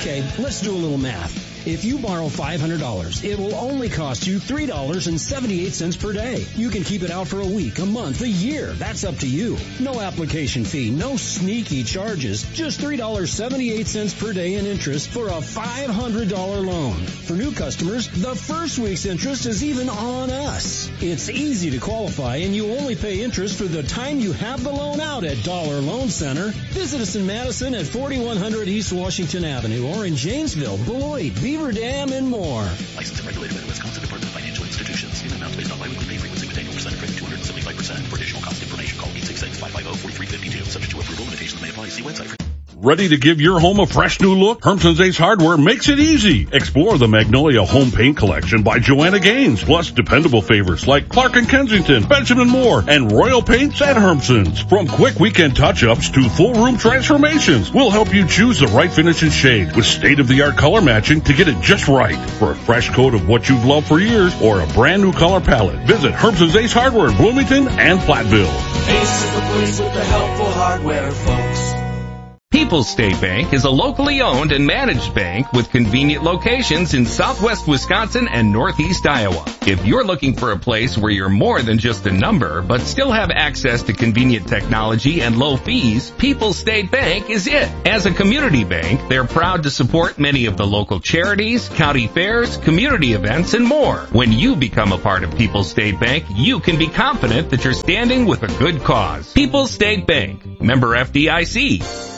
Okay, let's do a little math. If you borrow $500, it will only cost you $3.78 per day. You can keep it out for a week, a month, a year. That's up to you. No application fee, no sneaky charges. Just $3.78 per day in interest for a $500 loan. For new customers, the first week's interest is even on us. It's easy to qualify, and you only pay interest for the time you have the loan out at Dollar Loan Center. Visit us in Madison at 4100 East Washington Avenue or in Janesville, Beloit, Beaver Dam, and more. Licensed and regulated by the Wisconsin Department of Financial Institutions. Payment amounts based on biweekly pay frequency with annual percentage rate of 275%. For additional cost information, call 866-550-4352. Subject to approval, limitations may apply. See website for... Ready to give your home a fresh new look? Hermson's Ace Hardware makes it easy. Explore the Magnolia Home Paint Collection by Joanna Gaines, plus dependable favorites like Clark & Kensington, Benjamin Moore, and Royal Paints at Hermson's. From quick weekend touch-ups to full room transformations, we'll help you choose the right finish and shade with state-of-the-art color matching to get it just right. For a fresh coat of what you've loved for years or a brand new color palette, visit Hermson's Ace Hardware in Bloomington and Platteville. Ace is the place with the helpful hardware, folks. People's State Bank is a locally owned and managed bank with convenient locations in southwest Wisconsin and northeast Iowa. If you're looking for a place where you're more than just a number, but still have access to convenient technology and low fees, People's State Bank is it. As a community bank, they're proud to support many of the local charities, county fairs, community events, and more. When you become a part of People's State Bank, you can be confident that you're standing with a good cause. People's State Bank, member FDIC.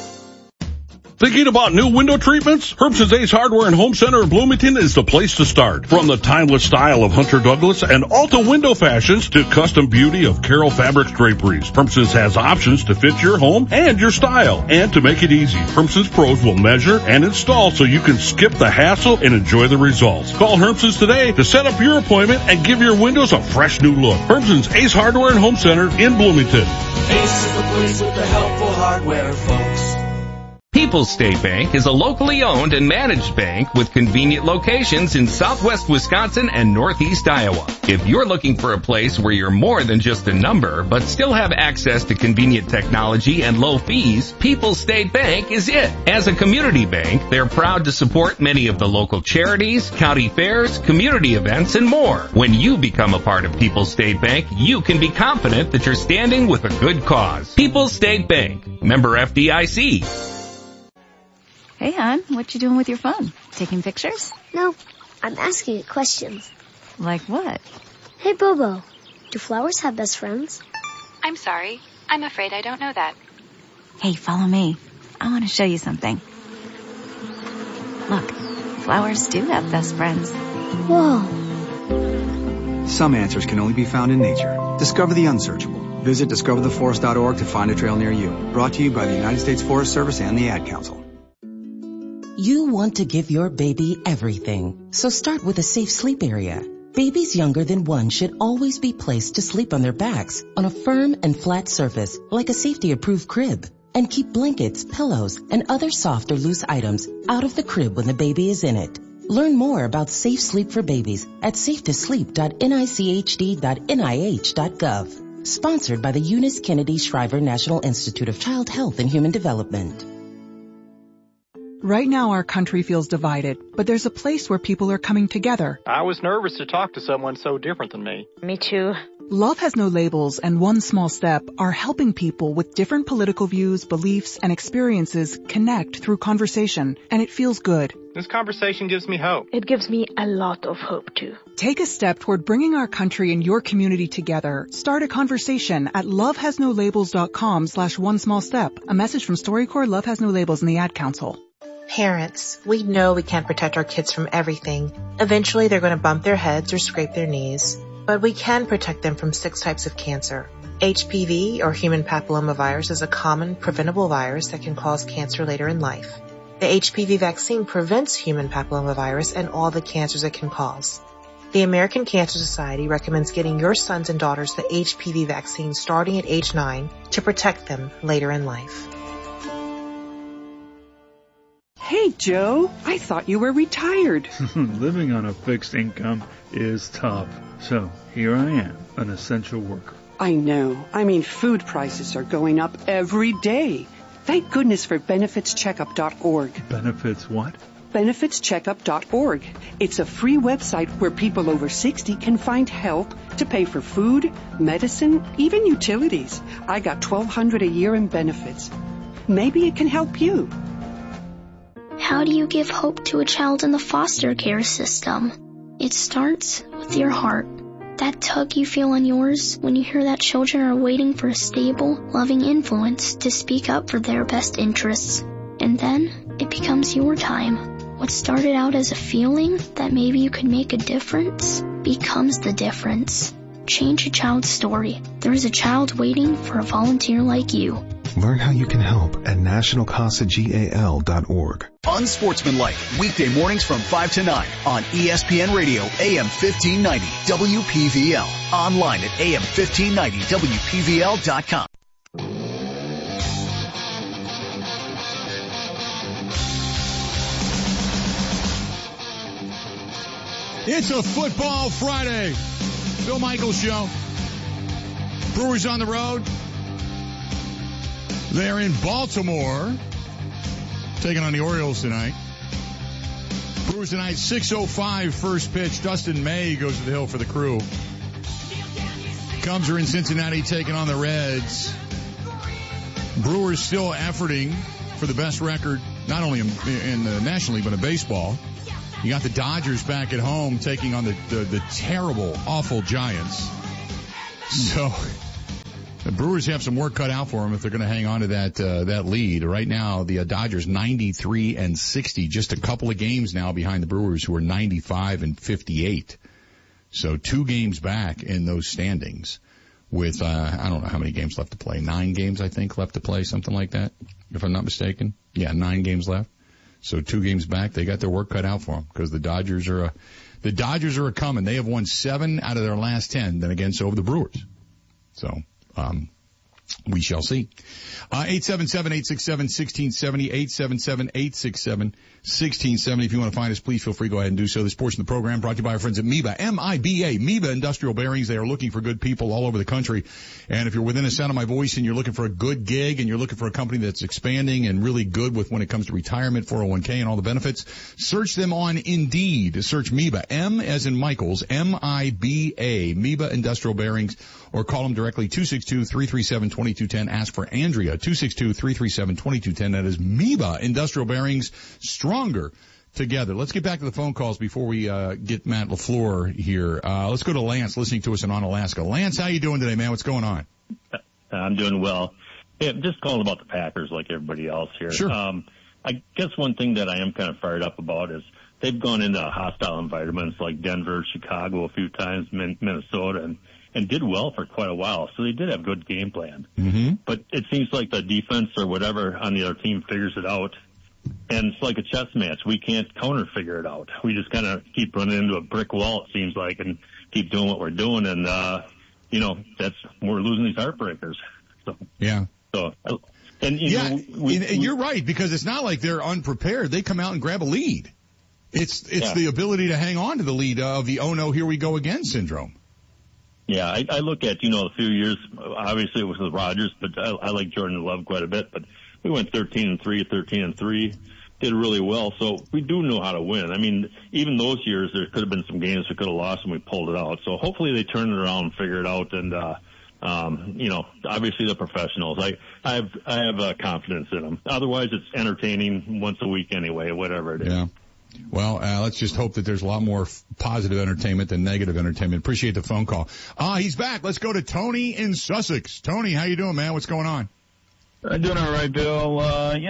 Thinking about new window treatments? Hermson's Ace Hardware and Home Center in Bloomington is the place to start. From the timeless style of Hunter Douglas and Alta window fashions to custom beauty of Carroll Fabrics draperies, Hermson's has options to fit your home and your style. And to make it easy, Hermson's pros will measure and install so you can skip the hassle and enjoy the results. Call Hermson's today to set up your appointment and give your windows a fresh new look. Hermson's Ace Hardware and Home Center in Bloomington. Ace is the place with the helpful hardware, folks. People's State Bank is a locally owned and managed bank with convenient locations in southwest Wisconsin and northeast Iowa. If you're looking for a place where you're more than just a number, but still have access to convenient technology and low fees, People's State Bank is it. As a community bank, they're proud to support many of the local charities, county fairs, community events, and more. When you become a part of People's State Bank, you can be confident that you're standing with a good cause. People's State Bank, member FDIC. Hey, hon, what you doing with your phone? Taking pictures? No, I'm asking it questions. Like what? Hey, Bobo, do flowers have best friends? I'm sorry. I'm afraid I don't know that. Hey, follow me. I want to show you something. Look, flowers do have best friends. Whoa. Some answers can only be found in nature. Discover the unsearchable. Visit discovertheforest.org to find a trail near you. Brought to you by the United States Forest Service and the Ad Council. You want to give your baby everything, so start with a safe sleep area. Babies younger than 1 should always be placed to sleep on their backs on a firm and flat surface like a safety-approved crib. And keep blankets, pillows, and other soft or loose items out of the crib when the baby is in it. Learn more about safe sleep for babies at safetosleep.nichd.nih.gov. Sponsored by the Eunice Kennedy Shriver National Institute of Child Health and Human Development. Right now our country feels divided, but there's a place where people are coming together. I was nervous to talk to someone so different than me. Me too. Love Has No Labels and One Small Step are helping people with different political views, beliefs, and experiences connect through conversation, and it feels good. This conversation gives me hope. It gives me a lot of hope too. Take a step toward bringing our country and your community together. Start a conversation at lovehasnolabels.com/onesmallstep. A message from StoryCorps, Love Has No Labels, and the Ad Council. Parents, we know we can't protect our kids from everything. Eventually they're going to bump their heads or scrape their knees. But we can protect them from 6 types of cancer. HPV, or human papillomavirus, is a common preventable virus that can cause cancer later in life. The HPV vaccine prevents human papillomavirus and all the cancers it can cause. The American Cancer Society recommends getting your sons and daughters the HPV vaccine starting at age 9 to protect them later in life. Hey, Joe, I thought you were retired. Living on a fixed income is tough. So here I am, an essential worker. I know. I mean, food prices are going up every day. Thank goodness for benefitscheckup.org. Benefits what? HealthBenefitsCheckup.org. It's a free website where people over 60 can find help to pay for food, medicine, even utilities. I got $1,200 a year in benefits. Maybe it can help you. How do you give hope to a child in the foster care system? It starts with your heart. That tug you feel on yours when you hear that children are waiting for a stable, loving influence to speak up for their best interests. And then it becomes your time. What started out as a feeling that maybe you could make a difference becomes the difference. Change a child's story. There is a child waiting for a volunteer like you. Learn how you can help at nationalcasagal.org. Unsportsmanlike, weekday mornings from 5 to 9 on ESPN Radio, AM 1590, WPVL. Online at AM1590WPVL.com. It's a football Friday. Bill Michaels Show. Brewers on the road. They're in Baltimore, taking on the Orioles tonight. Brewers tonight, 6:05 first pitch. Dustin May goes to the hill for the Crew. Cubs are in Cincinnati taking on the Reds. Brewers still efforting for the best record, not only in the National League, but in baseball. You got the Dodgers back at home taking on the terrible, awful Giants. So the Brewers have some work cut out for them if they're going to hang on to that lead. Right now, the Dodgers 93-60, just a couple of games now behind the Brewers, who are 95-58. So 2 games back in those standings with, I don't know how many games left to play. 9 games, I think, left to play, something like that, if I'm not mistaken. Yeah, 9 games left. So 2 games back. They got their work cut out for them because the Dodgers are a coming. They have won 7 out of their last 10, then again, so have the Brewers. So, we shall see. 877-867-1670, 877-867-1670. If you want to find us, please feel free to go ahead and do so. This portion of the program brought to you by our friends at MIBA, M-I-B-A, MIBA Industrial Bearings. They are looking for good people all over the country. And if you're within the sound of my voice and you're looking for a good gig and you're looking for a company that's expanding and really good with when it comes to retirement, 401k, and all the benefits, search them on Indeed. Search MIBA, M as in Michaels, M-I-B-A, MIBA Industrial Bearings, or call them directly, 262-337-2210. Ask for Andrea, 262-337-2210. That is MIBA Industrial Bearings, stronger together. Let's get back to the phone calls before we get Matt LaFleur here. Let's go to Lance, listening to us in Alaska. Lance, how you doing today, man? What's going on? I'm doing well. Yeah, just calling about the Packers like everybody else here. Sure. I guess one thing that I am kind of fired up about is they've gone into hostile environments like Denver, Chicago a few times, Minnesota, and did well for quite a while. So they did have good game plan. Mm-hmm. But it seems like the defense or whatever on the other team figures it out. And it's like a chess match. We can't counter figure it out. We just kind of keep running into a brick wall, it seems like, and keep doing what we're doing. And, we're losing these heartbreakers. So, yeah. So, you're right, because it's not like they're unprepared. They come out and grab a lead. It's the ability to hang on to the lead of the, oh no, here we go again syndrome. Yeah, I look at, a few years, obviously it was with Rodgers, but I like Jordan Love quite a bit, but we went 13-3, 13-3, did really well, so we do know how to win. I mean, even those years, there could have been some games we could have lost and we pulled it out, so hopefully they turn it around and figure it out, and, obviously the professionals. I have confidence in them. Otherwise, it's entertaining once a week anyway, whatever it is. Yeah. Well, let's just hope that there's a lot more positive entertainment than negative entertainment. Appreciate the phone call. He's back. Let's go to Tony in Sussex. Tony, how you doing, man? What's going on? I'm doing all right, Bill.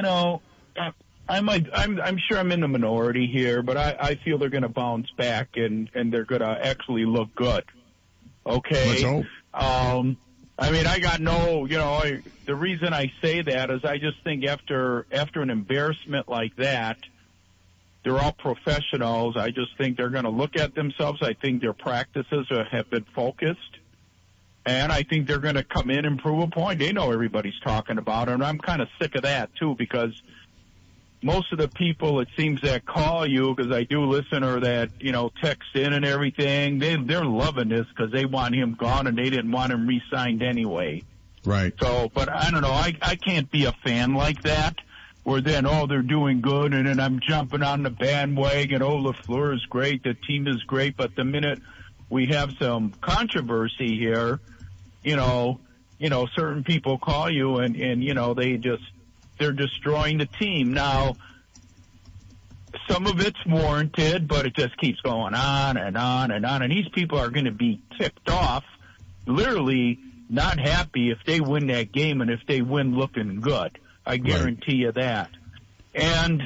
I'm sure I'm in the minority here, but I feel they're going to bounce back and they're going to actually look good. Okay. Let's hope. I got the reason I say that is I just think after an embarrassment like that, they're all professionals. I just think they're going to look at themselves. I think their practices have been focused. And I think they're going to come in and prove a point. They know everybody's talking about it. And I'm kind of sick of that, too, because most of the people, it seems, that call you, because I do listen, or that, text in and everything, they're loving this because they want him gone and they didn't want him re-signed anyway. Right. So, but I don't know. I can't be a fan like that. where then, they're doing good, and then I'm jumping on the bandwagon. LaFleur is great, the team is great, but the minute we have some controversy here, certain people call you and they're destroying the team. Now, some of it's warranted, but it just keeps going on and on and on, and these people are going to be ticked off, literally not happy if they win that game and if they win looking good. I guarantee you that. And,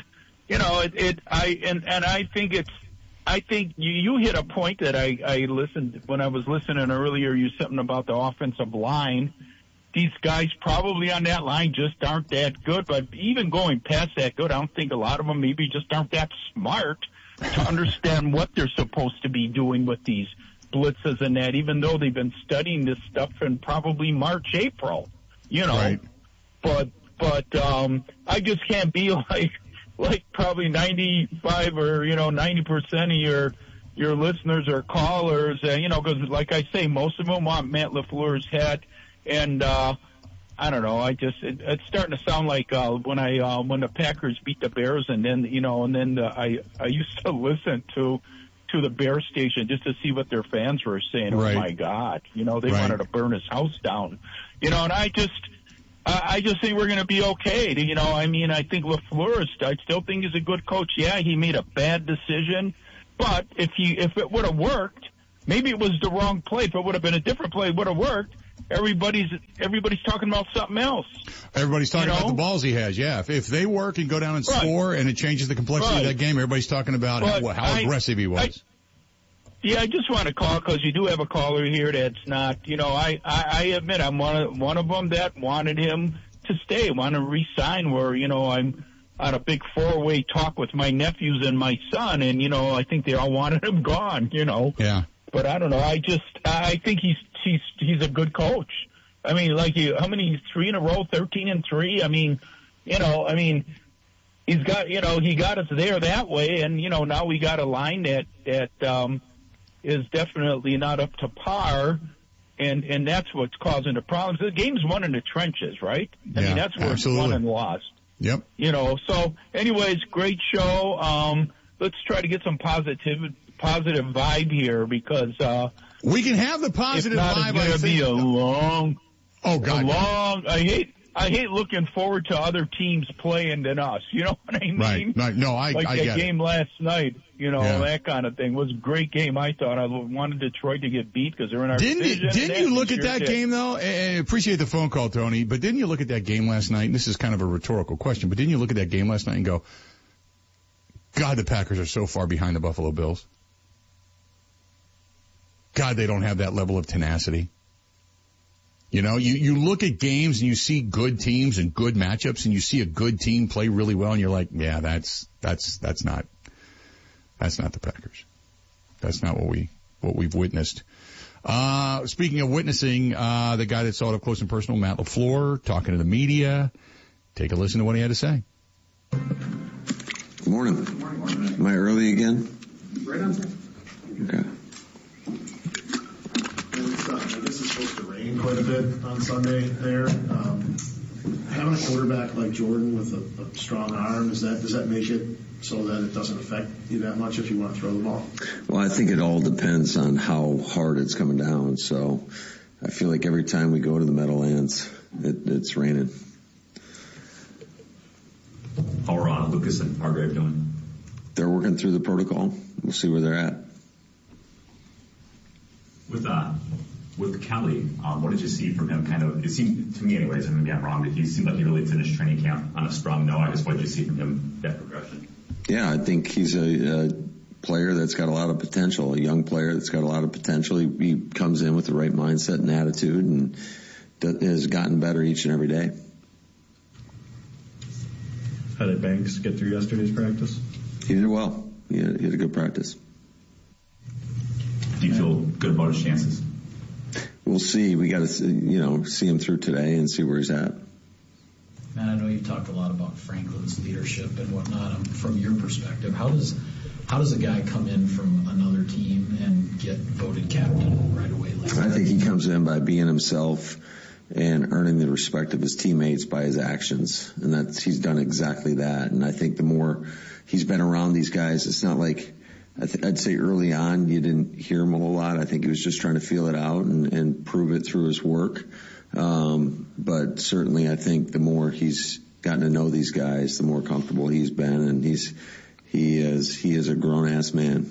I think you hit a point that I listened, when I was listening earlier, you said something about the offensive line. These guys probably on that line just aren't that good, but even going past that good, I don't think a lot of them maybe just aren't that smart to understand what they're supposed to be doing with these blitzes and that, even though they've been studying this stuff in probably March, April, Right. But I just can't be like probably 95 or, 90% of your listeners or callers, because like I say, most of them want Matt LaFleur's head. And, I don't know, it's starting to sound like, when the Packers beat the Bears and then, I used to listen to the Bear station just to see what their fans were saying. Right. Oh my God. They wanted to burn his house down, and I just think we're going to be okay. I think LaFleur, I still think he's a good coach. Yeah, he made a bad decision, but if it would have worked, maybe it was the wrong play. If it would have been a different play, it would have worked. Everybody's talking about something else. Everybody's talking about the balls he has. Yeah, if they work and go down and score, and it changes the complexity of that game, everybody's talking about how aggressive he was. I just want to call because you do have a caller here that's not, I admit I'm one of them that wanted him to stay, want to re-sign where, I'm on a big four-way talk with my nephews and my son, and, I think they all wanted him gone, Yeah. But I don't know. I think he's a good coach. I mean, how many, 3 in a row, 13-3? He's got, he got us there that way, and, now we got a line that is definitely not up to par, and that's what's causing the problems. The game's won in the trenches, right? Yeah, that's where absolutely. It's won and lost. Yep. So anyways, great show. Let's try to get some positive vibe here because we can have the positive vibe. It's going to be a long. Oh God! I hate looking forward to other teams playing than us. You know what I mean? Right. No, I like that game last night. That kind of thing was a great game. I thought I wanted Detroit to get beat because they're in our division. Didn't you look at that game though? I appreciate the phone call, Tony. But didn't you look at that game last night? And this is kind of a rhetorical question, but didn't you look at that game last night and go, God, the Packers are so far behind the Buffalo Bills. God, they don't have that level of tenacity. You look at games and you see good teams and good matchups and you see a good team play really well and you're like, yeah, that's not the Packers. That's not what we've witnessed. Speaking of witnessing, the guy that saw it up close and personal, Matt LaFleur, talking to the media. Take a listen to what he had to say. Good morning. Am I early again? Right on. Okay. I guess it's supposed to rain quite a bit on Sunday there. Having a quarterback like Jordan with a strong arm, does that make it so that it doesn't affect you that much if you want to throw the ball? Well, I think it all depends on how hard it's coming down. So I feel like every time we go to the Meadowlands, it's raining. How are Lucas and Hargrave doing? They're working through the protocol. We'll see where they're at. With Kelly, what did you see from him? Kind of, it seemed to me, anyways, and maybe I'm wrong, but he seemed like he really finished training camp on a strong note. I guess what did you see from him, that progression? Yeah, I think he's a player that's got a lot of potential, a young player that's got a lot of potential. He comes in with the right mindset and attitude and has gotten better each and every day. How did Banks get through yesterday's practice? He did well. He had a good practice. Do you feel good about his chances? We'll see. We got to, see him through today and see where he's at. Matt, I know you've talked a lot about Franklin's leadership and whatnot. From your perspective, how does a guy come in from another team and get voted captain right away? I think he comes in by being himself and earning the respect of his teammates by his actions. And he's done exactly that. And I think the more he's been around these guys, it's not like, I'd say early on you didn't hear him a whole lot. I think he was just trying to feel it out and prove it through his work. But certainly I think the more he's gotten to know these guys, the more comfortable he's been, and he is a grown-ass man.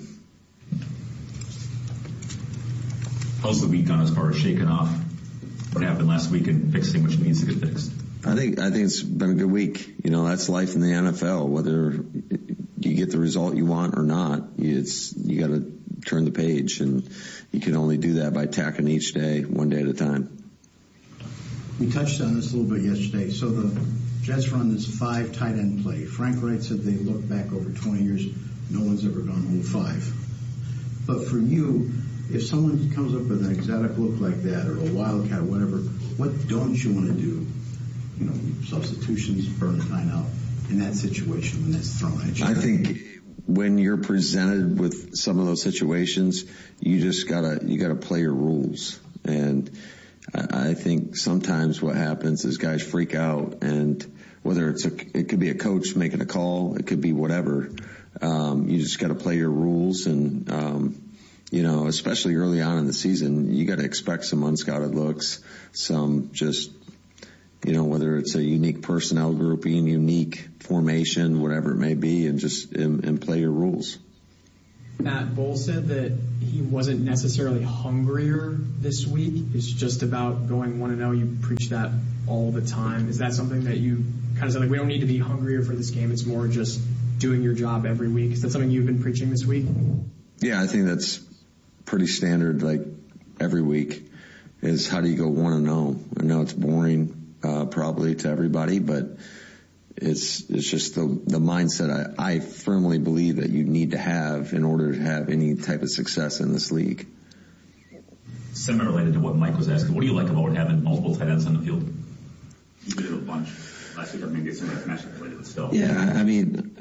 How's the week gone as far as shaking off what happened last week and fixing what needs to get fixed? I think it's been a good week. You know, that's life in the NFL. Whether you get the result you want or not, you got to turn the page, and you can only do that by tacking each day, one day at a time. We touched on this a little bit yesterday. So the Jets run this 5 tight end play. Frank Wright said they look back over 20 years, no one's ever gone 0-5. But for you, if someone comes up with an exotic look like that, or a wildcat or whatever, what don't you want to do? You know, substitutions, burn the time out in that situation when that's thrown at you. I think when you're presented with some of those situations, you just gotta play your rules. And I think sometimes what happens is guys freak out, and whether it could be a coach making a call, it could be whatever. You just got to play your rules, and especially early on in the season, you got to expect some unscouted looks, some just, whether it's a unique personnel grouping, unique formation, whatever it may be, and play your rules. Matt Bull said that he wasn't necessarily hungrier this week. It's just about going 1-0. You preach that all the time. Is that something that you kind of said, like, we don't need to be hungrier for this game, it's more just doing your job every week? Is that something you've been preaching this week? Yeah, I think that's pretty standard, like every week, is how do you go 1-0? I know it's boring probably to everybody, but it's just the mindset I firmly believe that you need to have in order to have any type of success in this league. Similar related to what Mike was asking, what do you like about having multiple tight ends on the field? You did a bunch last week, maybe it's something that's matchup related, but still. Yeah, I mean,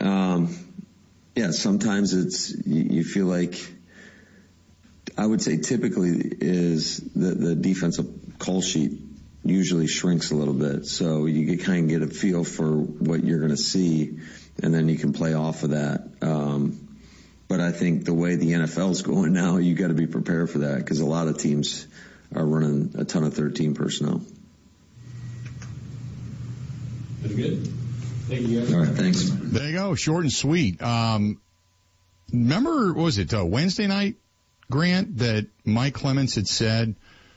sometimes you feel like, I would say typically is the defensive call sheet usually shrinks a little bit. So you can kind of get a feel for what you're going to see, and then you can play off of that. But I think the way the NFL is going now, you got to be prepared for that, because a lot of teams are running a ton of 13 personnel. That's good. Thank you guys. All right, thanks. There you go, short and sweet. Remember, what was it, Wednesday night, Grant, that Mike Clemens had said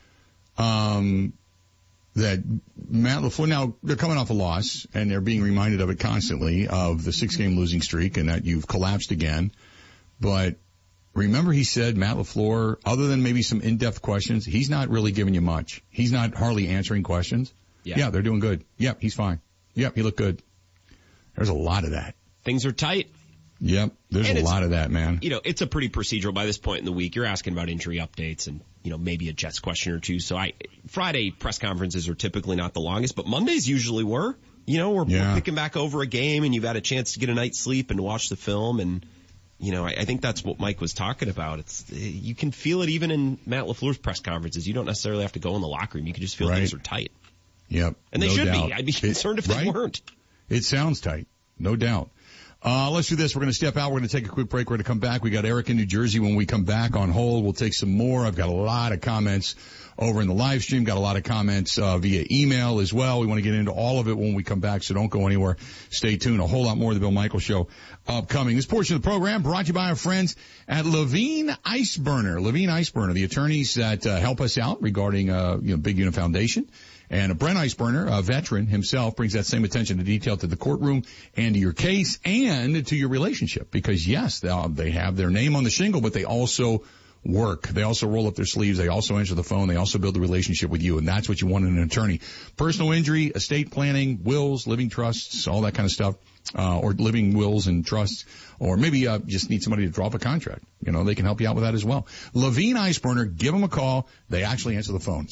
that Matt LaFleur, now they're coming off a loss, and they're being reminded of it constantly, of the 6-game losing streak, and that you've collapsed again. But remember, he said Matt LaFleur, other than maybe some in-depth questions, he's not really giving you much. He's not hardly answering questions. Yeah, they're doing good. Yep, he's fine. Yep, he looked good. There's a lot of that. Things are tight. Yep, there's a lot of that, man. It's a pretty procedural by this point in the week. You're asking about injury updates and, maybe a Jets question or two. So Friday press conferences are typically not the longest, but Mondays usually were. We're picking back over a game, and you've had a chance to get a night's sleep and watch the film. And, I think that's what Mike was talking about. You can feel it even in Matt LaFleur's press conferences. You don't necessarily have to go in the locker room. You can just feel things are tight. Yep. And they should doubt. be. I'd be concerned if they weren't. It sounds tight. No doubt. Let's do this. We're going to step out. We're going to take a quick break. We're going to come back. We got Eric in New Jersey. When we come back on hold, we'll take some more. I've got a lot of comments over in the live stream. Got a lot of comments via email as well. We want to get into all of it when we come back, so don't go anywhere. Stay tuned. A whole lot more of the Bill Michaels Show upcoming. This portion of the program brought to you by our friends at Levine Ice Burner. Levine Ice Burner, the attorneys that help us out regarding Big Unit Foundation. And Brent Iceburner, a veteran himself, brings that same attention to detail to the courtroom and to your case and to your relationship. Because, yes, they have their name on the shingle, but they also work. They also roll up their sleeves. They also answer the phone. They also build a relationship with you, and that's what you want in an attorney. Personal injury, estate planning, wills, living trusts, all that kind of stuff, or living wills and trusts, or maybe just need somebody to draw up a contract. They can help you out with that as well. Levine Iceburner, give them a call. They actually answer the phone.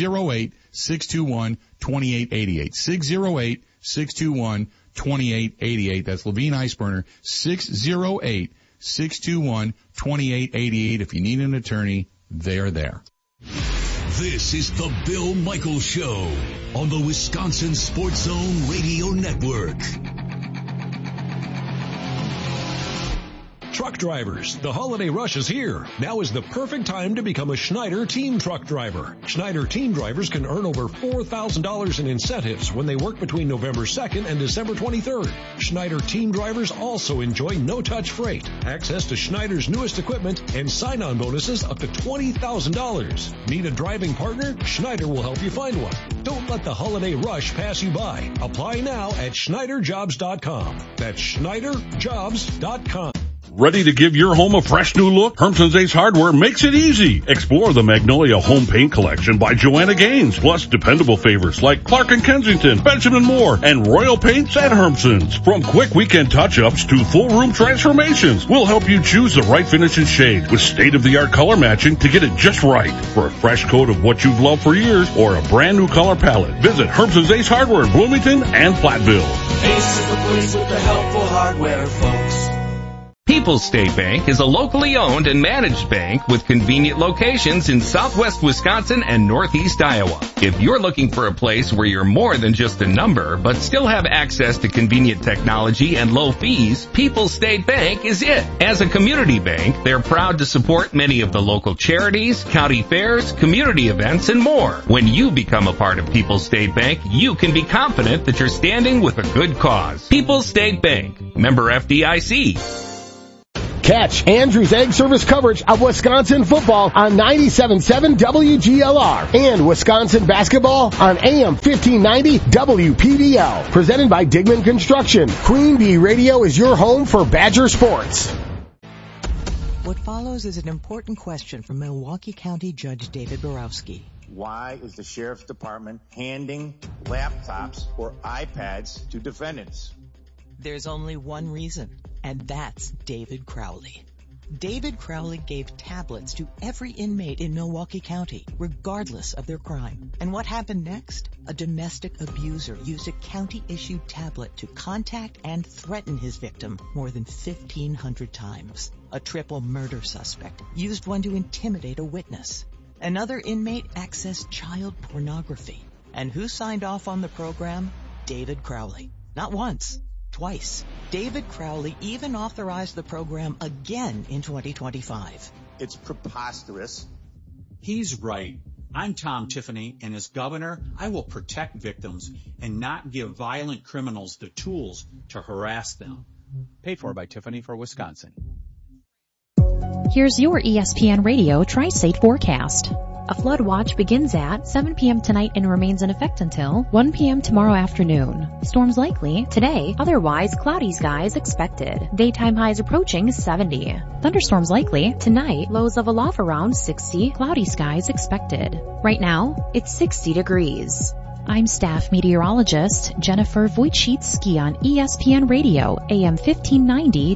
608-621-2888. 608-621-2888. That's Levine Iceburner. 608-621-2888. If you need an attorney, they're there. This is the Bill Michaels Show on the Wisconsin Sports Zone Radio Network. Truck drivers, the holiday rush is here. Now is the perfect time to become a Schneider Team Truck Driver. Schneider Team Drivers can earn over $4,000 in incentives when they work between November 2nd and December 23rd. Schneider Team Drivers also enjoy no-touch freight, access to Schneider's newest equipment, and sign-on bonuses up to $20,000. Need a driving partner? Schneider will help you find one. Don't let the holiday rush pass you by. Apply now at SchneiderJobs.com. That's SchneiderJobs.com. Ready to give your home a fresh new look? Hermson's Ace Hardware makes it easy. Explore the Magnolia Home Paint Collection by Joanna Gaines, plus dependable favorites like Clark & Kensington, Benjamin Moore, and Royal Paints at Hermson's. From quick weekend touch-ups to full room transformations, we'll help you choose the right finish and shade with state-of-the-art color matching to get it just right. For a fresh coat of what you've loved for years or a brand new color palette, visit Hermson's Ace Hardware in Bloomington and Platteville. Ace is the place with the helpful hardware, folks. People's State Bank is a locally owned and managed bank with convenient locations in southwest Wisconsin and northeast Iowa. If you're looking for a place where you're more than just a number, but still have access to convenient technology and low fees, People's State Bank is it. As a community bank, they're proud to support many of the local charities, county fairs, community events, and more. When you become a part of People's State Bank, you can be confident that you're standing with a good cause. People's State Bank, member FDIC. Catch Andrews Egg Service coverage of Wisconsin football on 97.7 WGLR and Wisconsin basketball on AM 1590 WPVL. Presented by Digman Construction. Queen Bee Radio is your home for Badger sports. What follows is an important question from Milwaukee County Judge David Borowski. Why is the Sheriff's Department handing laptops or iPads to defendants? There's only one reason, and that's David Crowley. David Crowley gave tablets to every inmate in Milwaukee County, regardless of their crime. And what happened next? A domestic abuser used a county-issued tablet to contact and threaten his victim more than 1,500 times. A triple murder suspect used one to intimidate a witness. Another inmate accessed child pornography. And who signed off on the program? David Crowley. Not once. Twice. David Crowley even authorized the program again in 2025. It's preposterous. He's right. I'm Tom Tiffany, and as governor, I will protect victims and not give violent criminals the tools to harass them. Paid for by Tiffany for Wisconsin. Here's your ESPN Radio Tri-State forecast. A flood watch begins at 7 p.m. tonight and remains in effect until 1 p.m. tomorrow afternoon. Storms likely today, otherwise cloudy skies expected. Daytime highs approaching 70. Thunderstorms likely tonight, lows of a low around 60, cloudy skies expected. Right now, it's 60 degrees. I'm staff meteorologist Jennifer Wojcicki on ESPN Radio, AM 1590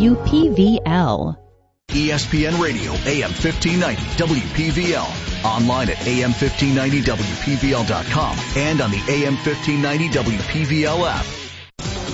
WPVL. ESPN Radio, AM 1590 WPVL. Online at AM1590WPVL.com and on the AM 1590 WPVL app.